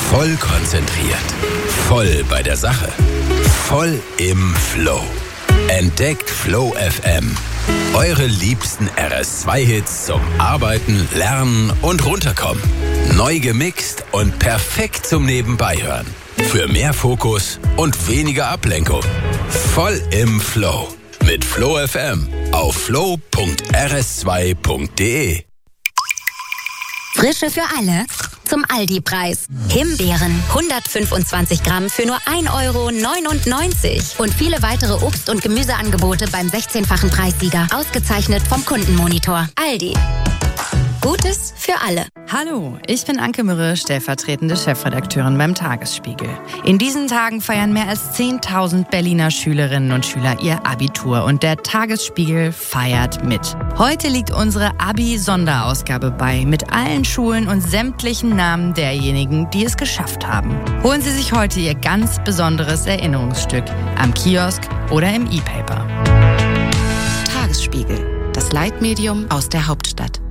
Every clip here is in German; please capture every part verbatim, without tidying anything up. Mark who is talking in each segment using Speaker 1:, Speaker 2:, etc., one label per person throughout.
Speaker 1: Voll konzentriert. Voll bei der Sache. Voll im Flow. Entdeckt Flow F M. Eure liebsten R S zwei Hits zum Arbeiten, Lernen und Runterkommen. Neu gemixt und perfekt zum Nebenbeihören. Für mehr Fokus und weniger Ablenkung. Voll im Flow. Mit Flow F M auf flow punkt r s zwei punkt d e.
Speaker 2: Frische für alle zum Aldi-Preis. Himbeeren hundertfünfundzwanzig Gramm für nur ein Euro neunundneunzig. Und viele weitere Obst- und Gemüseangebote beim sechzehnfachen Preissieger. Ausgezeichnet vom Kundenmonitor. Aldi. Gutes für alle.
Speaker 3: Hallo, ich bin Anke Mürre, stellvertretende Chefredakteurin beim Tagesspiegel. In diesen Tagen feiern mehr als zehntausend Berliner Schülerinnen und Schüler ihr Abitur und der Tagesspiegel feiert mit. Heute liegt unsere Abi-Sonderausgabe bei, mit allen Schulen und sämtlichen Namen derjenigen, die es geschafft haben. Holen Sie sich heute Ihr ganz besonderes Erinnerungsstück am Kiosk oder im E-Paper.
Speaker 4: Tagesspiegel, das Leitmedium aus der Hauptstadt.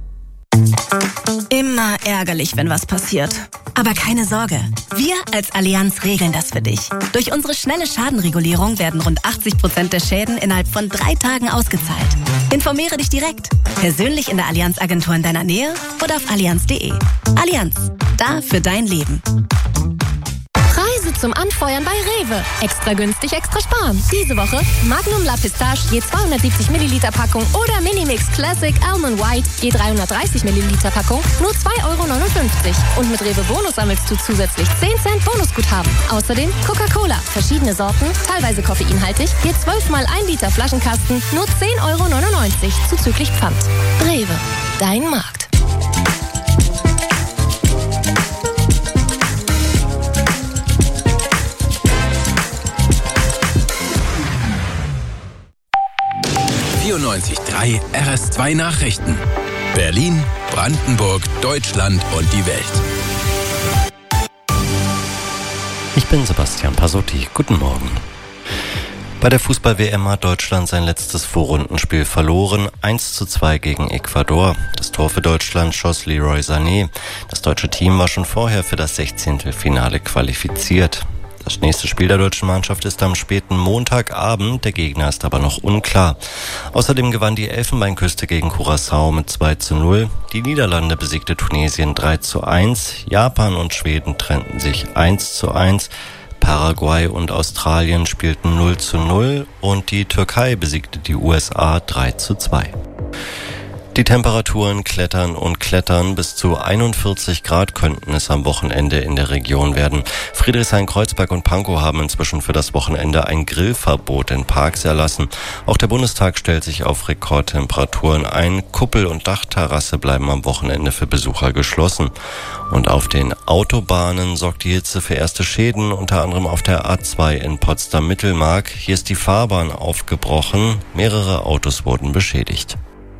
Speaker 5: Immer ärgerlich, wenn was passiert. Aber keine Sorge, wir als Allianz regeln das für dich. Durch unsere schnelle Schadenregulierung werden rund achtzig Prozent der Schäden innerhalb von drei Tagen ausgezahlt. Informiere dich direkt, persönlich in der Allianz-Agentur in deiner Nähe oder auf allianz punkt de. Allianz, da für dein Leben.
Speaker 6: Preise zum Anfeuern bei Rewe. Extra günstig, extra sparen. Diese Woche Magnum La Pistache je zweihundertsiebzig Milliliter Packung oder Minimix Classic Almond White je dreihundertdreißig Milliliter Packung nur zwei Euro neunundfünfzig. Und mit Rewe Bonus sammelst du zusätzlich zehn Cent Bonusguthaben. Außerdem Coca-Cola, verschiedene Sorten, teilweise koffeinhaltig, je zwölf mal ein Liter Flaschenkasten, nur zehn Euro neunundneunzig zuzüglich Pfand. Rewe, dein Markt.
Speaker 1: vierundneunzig Komma drei R S zwei Nachrichten. Berlin, Brandenburg, Deutschland und die Welt.
Speaker 7: Ich bin Sebastian Pasotti. Guten Morgen. Bei der Fußball-W M hat Deutschland sein letztes Vorrundenspiel verloren. eins zu zwei gegen Ecuador. Das Tor für Deutschland schoss Leroy Sané. Das deutsche Team war schon vorher für das Sechzehntelfinale qualifiziert. Das nächste Spiel der deutschen Mannschaft ist am späten Montagabend, der Gegner ist aber noch unklar. Außerdem gewann die Elfenbeinküste gegen Curaçao mit zwei zu null. Die Niederlande besiegte Tunesien drei zu eins. Japan und Schweden trennten sich eins zu eins. Paraguay und Australien spielten null zu null und die Türkei besiegte die U S A drei zu zwei. Die Temperaturen klettern und klettern. Bis zu einundvierzig Grad könnten es am Wochenende in der Region werden. Friedrichshain-Kreuzberg und Pankow haben inzwischen für das Wochenende ein Grillverbot in Parks erlassen. Auch der Bundestag stellt sich auf Rekordtemperaturen ein. Kuppel- und Dachterrasse bleiben am Wochenende für Besucher geschlossen. Und auf den Autobahnen sorgt die Hitze für erste Schäden, unter anderem auf der A zwei in Potsdam-Mittelmark. Hier ist die Fahrbahn aufgebrochen. Mehrere Autos wurden beschädigt.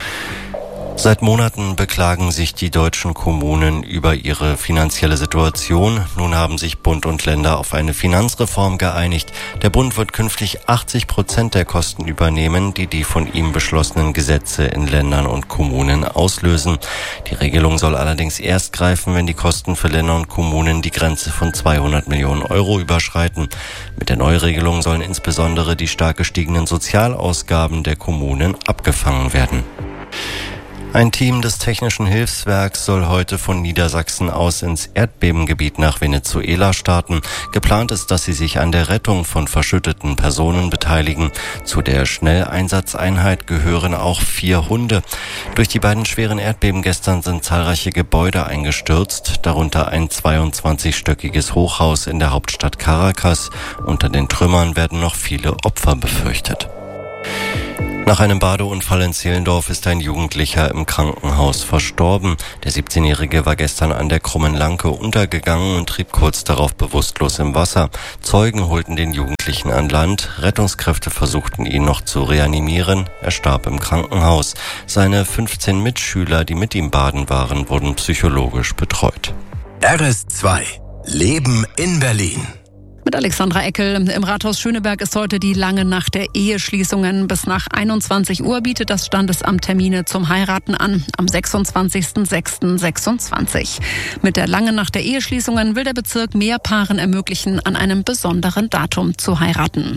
Speaker 7: Seit Monaten beklagen sich die deutschen Kommunen über ihre finanzielle Situation. Nun haben sich Bund und Länder auf eine Finanzreform geeinigt. Der Bund wird künftig achtzig Prozent der Kosten übernehmen, die die von ihm beschlossenen Gesetze in Ländern und Kommunen auslösen. Die Regelung soll allerdings erst greifen, wenn die Kosten für Länder und Kommunen die Grenze von zweihundert Millionen Euro überschreiten. Mit der Neuregelung sollen insbesondere die stark gestiegenen Sozialausgaben der Kommunen abgefangen werden. Ein Team des Technischen Hilfswerks soll heute von Niedersachsen aus ins Erdbebengebiet nach Venezuela starten. Geplant ist, dass sie sich an der Rettung von verschütteten Personen beteiligen. Zu der Schnelleinsatzeinheit gehören auch vier Hunde. Durch die beiden schweren Erdbeben gestern sind zahlreiche Gebäude eingestürzt, darunter ein zweiundzwanzigstöckiges Hochhaus in der Hauptstadt Caracas. Unter den Trümmern werden noch viele Opfer befürchtet. Nach einem Badeunfall in Zehlendorf ist ein Jugendlicher im Krankenhaus verstorben. Der siebzehnjährige war gestern an der Krummen Lanke untergegangen und trieb kurz darauf bewusstlos im Wasser. Zeugen holten den Jugendlichen an Land. Rettungskräfte versuchten ihn noch zu reanimieren. Er starb im Krankenhaus. Seine fünfzehn Mitschüler, die mit ihm baden waren, wurden psychologisch betreut.
Speaker 1: R S zwei. Leben in Berlin.
Speaker 8: Mit Alexandra Eckel. Im Rathaus Schöneberg ist heute die lange Nacht der Eheschließungen. Bis nach einundzwanzig Uhr bietet das Standesamt Termine zum Heiraten an. Am sechsundzwanzigsten sechsten sechsundzwanzig. Mit der langen Nacht der Eheschließungen will der Bezirk mehr Paaren ermöglichen, an einem besonderen Datum zu heiraten.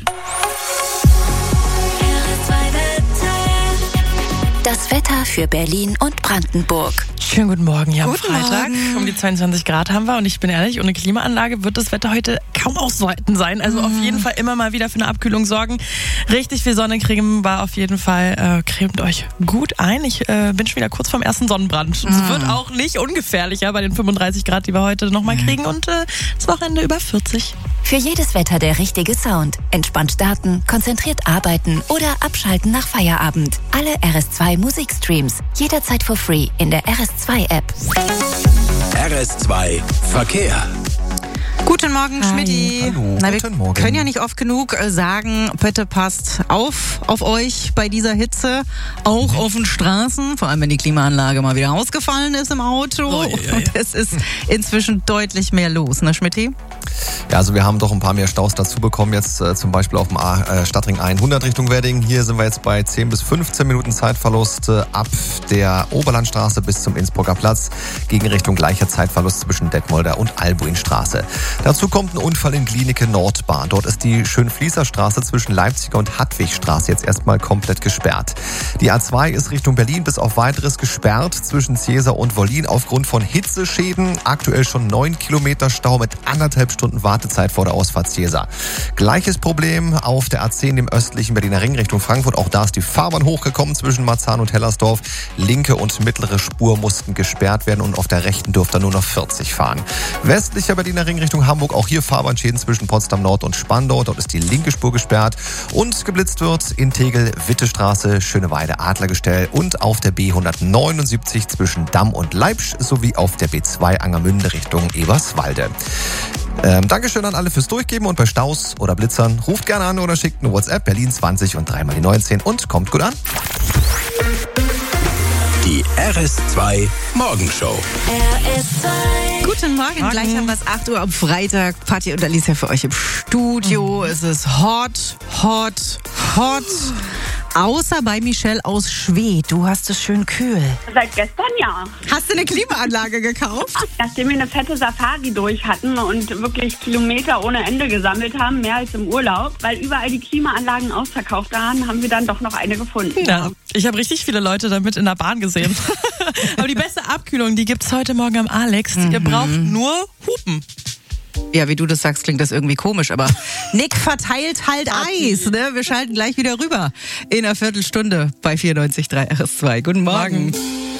Speaker 2: Das Wetter für Berlin und Brandenburg.
Speaker 9: Schönen guten Morgen hier am
Speaker 10: Guten
Speaker 9: Freitag.
Speaker 10: Morgen.
Speaker 9: Um die zweiundzwanzig Grad haben wir und ich bin ehrlich, ohne Klimaanlage wird das Wetter heute kaum auszuhalten sein. Also auf jeden Fall immer mal wieder für eine Abkühlung sorgen. Richtig viel Sonne kriegen wir auf jeden Fall. Äh, cremt euch gut ein. Ich äh, bin schon wieder kurz vorm ersten Sonnenbrand. Es
Speaker 10: Mhm.
Speaker 9: wird auch nicht ungefährlicher bei den fünfunddreißig Grad, die wir heute nochmal kriegen und äh, das Wochenende über vierzig.
Speaker 2: Für jedes Wetter der richtige Sound. Entspannt starten, konzentriert arbeiten oder abschalten nach Feierabend. Alle R S zwei Musikstreams. Jederzeit for free in der R S zwei App.
Speaker 1: R S zwei Verkehr.
Speaker 10: Guten Morgen, Schmidti.
Speaker 11: Hallo,
Speaker 10: Na, wir
Speaker 11: guten Morgen.
Speaker 10: können ja nicht oft genug äh, sagen, bitte passt auf auf euch bei dieser Hitze, auch auf den Straßen, vor allem wenn die Klimaanlage mal wieder ausgefallen ist im Auto.
Speaker 11: Oh, ja, ja, ja.
Speaker 10: Und es ist inzwischen deutlich mehr los, ne Schmidti?
Speaker 11: Ja, also wir haben doch ein paar mehr Staus dazu bekommen, jetzt äh, zum Beispiel auf dem A, äh, Stadtring hundert Richtung Wedding. Hier sind wir jetzt bei zehn bis fünfzehn Minuten Zeitverlust äh, ab der Oberlandstraße bis zum Innsbrucker Platz. Gegenrichtung gleicher Zeitverlust zwischen Detmolder und Albuinstraße. Dazu kommt ein Unfall in Glienicke Nordbahn. Dort ist die Schönfließerstraße zwischen Leipziger und Hadwigstraße jetzt erstmal komplett gesperrt. Die A zwei ist Richtung Berlin bis auf weiteres gesperrt zwischen Cäsar und Wollin aufgrund von Hitzeschäden. Aktuell schon neun Kilometer Stau mit anderthalb Stunden Wartezeit vor der Ausfahrt Cäsar. Gleiches Problem auf der A zehn im östlichen Berliner Ring Richtung Frankfurt. Auch da ist die Fahrbahn hochgekommen zwischen Marzahn und Hellersdorf. Linke und mittlere Spur mussten gesperrt werden und auf der rechten durfte nur noch vierzig fahren. Westlicher Berliner Ring Richtung Hamburg, auch hier Fahrbahnschäden zwischen Potsdam Nord und Spandau. Dort ist die linke Spur gesperrt und geblitzt wird in Tegel, Wittestraße, Schöneweide, Adlergestell und auf der B hundertneunundsiebzig zwischen Damm und Leipzig sowie auf der B zwei Angermünde Richtung Eberswalde. Ähm, Dankeschön an alle fürs Durchgeben und bei Staus oder Blitzern ruft gerne an oder schickt eine WhatsApp Berlin zwanzig und dreimal die neunzehn und kommt gut an.
Speaker 1: Die R S zwei Morgenshow.
Speaker 10: Guten Morgen.
Speaker 9: Morgen.
Speaker 10: Gleich haben wir es acht Uhr am Freitag. Patti und Alicia für euch im Studio. Es ist hot, hot, hot. Außer bei Michelle aus Schwedt. Du hast es schön kühl.
Speaker 12: Seit gestern ja.
Speaker 10: Hast du eine Klimaanlage gekauft?
Speaker 12: Nachdem wir eine fette Safari durch hatten und wirklich Kilometer ohne Ende gesammelt haben, mehr als im Urlaub, weil überall die Klimaanlagen ausverkauft waren, haben wir dann doch noch eine gefunden.
Speaker 9: Ja, ich habe richtig viele Leute damit in der Bahn gesehen. Aber die beste Abkühlung, die gibt's heute Morgen am Alex. Mhm. Ihr braucht nur hupen.
Speaker 10: Ja, wie du das sagst, klingt das irgendwie komisch, aber Nick verteilt halt Eis. Ne? Wir schalten gleich wieder rüber in einer Viertelstunde bei vierundneunzig Komma drei R S zwei. Guten Morgen.
Speaker 9: Morgen.